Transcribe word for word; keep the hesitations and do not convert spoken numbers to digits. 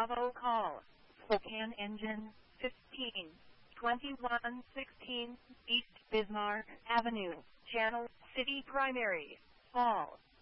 Bravo call. Spokane engine fifteen twenty-one sixteen East Bismarck Avenue, Channel City Primary, Fall.